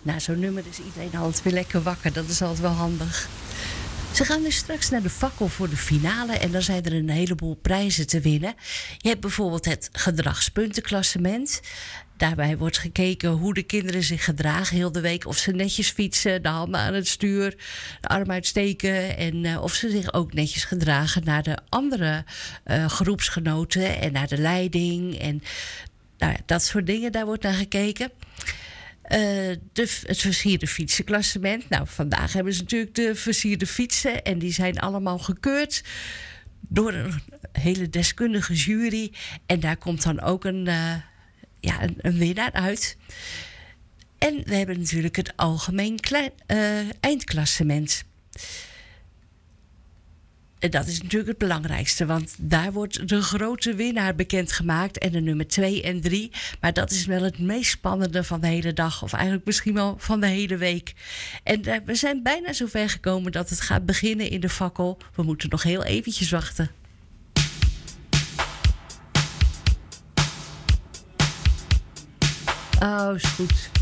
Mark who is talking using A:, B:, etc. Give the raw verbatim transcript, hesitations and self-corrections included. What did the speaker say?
A: Nou, zo'n nummer is iedereen altijd weer lekker wakker. Dat is altijd wel handig. Ze gaan dus straks naar de fakkel voor de finale en dan zijn er een heleboel prijzen te winnen. Je hebt bijvoorbeeld het gedragspuntenklassement. Daarbij wordt gekeken hoe de kinderen zich gedragen heel de week. Of ze netjes fietsen, de handen aan het stuur, de arm uitsteken. En uh, of ze zich ook netjes gedragen naar de andere uh, groepsgenoten en naar de leiding. En nou ja, dat soort dingen, daar wordt naar gekeken. Uh, de, het versierde fietsenklassement. Nou, vandaag hebben ze natuurlijk de versierde fietsen. En die zijn allemaal gekeurd door een hele deskundige jury. En daar komt dan ook een, uh, ja, een, een winnaar uit. En we hebben natuurlijk het algemeen klein, uh, eindklassement. En dat is natuurlijk het belangrijkste, want daar wordt de grote winnaar bekendgemaakt en de nummer twee en drie. Maar dat is wel het meest spannende van de hele dag, of eigenlijk misschien wel van de hele week. En uh, we zijn bijna zover gekomen dat het gaat beginnen in de fakkel. We moeten nog heel eventjes wachten. Oh, is goed.